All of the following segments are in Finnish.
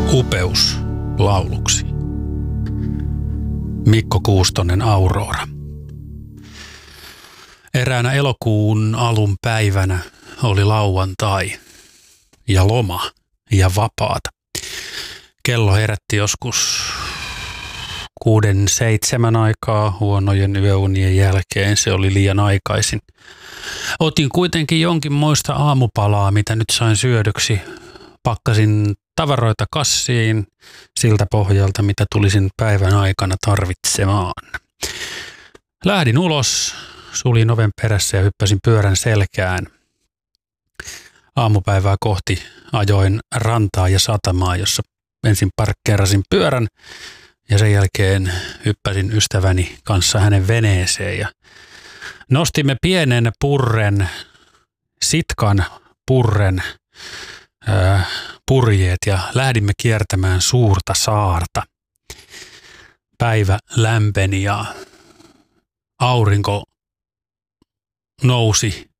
Upeus lauluksi. Mikko Kuustonen, Aurora. Eräänä elokuun alun päivänä oli lauantai ja loma ja vapaata. Kello herätti joskus 6-7 aikaa huonojen yöunien jälkeen. Se oli liian aikaisin. Otin kuitenkin jonkinmoista aamupalaa, mitä nyt sain syödyksi. Pakkasin tavaroita kassiin siltä pohjalta, mitä tulisin päivän aikana tarvitsemaan. Lähdin ulos, suljin oven perässä ja hyppäsin pyörän selkään. Aamupäivää kohti ajoin rantaa ja satamaa, jossa ensin parkkeerasin pyörän ja sen jälkeen hyppäsin ystäväni kanssa hänen veneeseen ja nostimme pienen sitkan purren purjeet ja lähdimme kiertämään suurta saarta. Päivä lämpeni ja aurinko nousi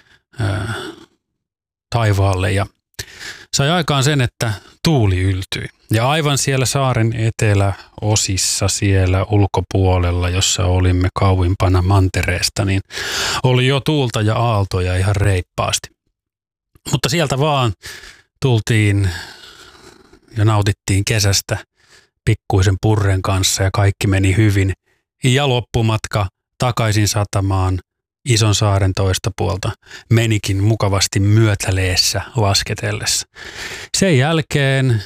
taivaalle ja sai aikaan sen, että tuuli yltyi. Ja aivan siellä saaren eteläosissa siellä ulkopuolella, jossa olimme kauimpana mantereesta, niin oli jo tuulta ja aaltoja ihan reippaasti. Mutta sieltä vaan tultiin ja nautittiin kesästä pikkuisen purren kanssa ja kaikki meni hyvin. Ja loppumatka takaisin satamaan ison saaren toista puolta menikin mukavasti myötäleessä lasketellessa. Sen jälkeen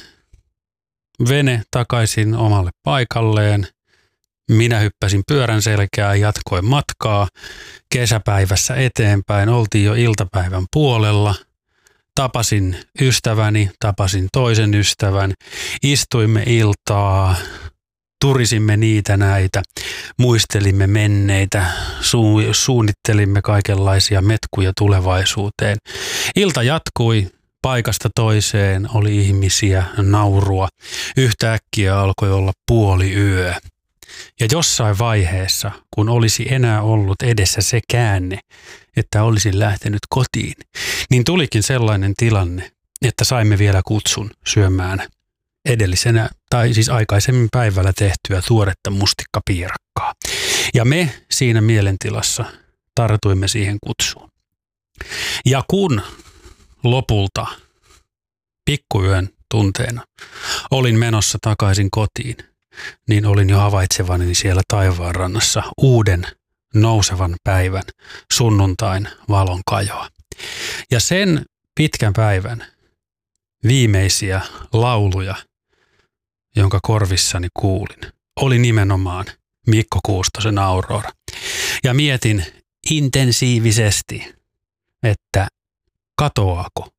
vene takaisin omalle paikalleen. Minä hyppäsin pyörän selkään ja jatkoin matkaa kesäpäivässä eteenpäin. Oltiin jo iltapäivän puolella. Tapasin ystäväni, tapasin toisen ystävän, istuimme iltaa, turisimme niitä näitä, muistelimme menneitä, suunnittelimme kaikenlaisia metkuja tulevaisuuteen. Ilta jatkui paikasta toiseen, oli ihmisiä, naurua. Yhtäkkiä alkoi olla puoliyö. Ja jossain vaiheessa, kun olisi enää ollut edessä se käänne, että olisin lähtenyt kotiin, niin tulikin sellainen tilanne, että saimme vielä kutsun syömään edellisenä, tai siis aikaisemmin päivällä tehtyä tuoretta mustikkapiirakkaa. Ja me siinä mielentilassa tartuimme siihen kutsuun. Ja kun lopulta pikkuyön tunteena olin menossa takaisin kotiin, niin olin jo havaitsevani siellä taivaanrannassa uuden nousevan päivän sunnuntain valon kajoa. Ja sen pitkän päivän viimeisiä lauluja, jonka korvissani kuulin, oli nimenomaan Mikko Kuustosen Aurora. Ja mietin intensiivisesti, että katoaako